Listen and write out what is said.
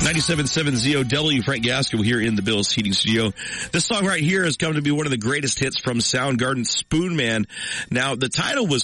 97.7 ZOW, Frank Gasco here in the Bill's Heating Studio. This song right here has come to be one of the greatest hits from Soundgarden, Spoon Man. Now, the title was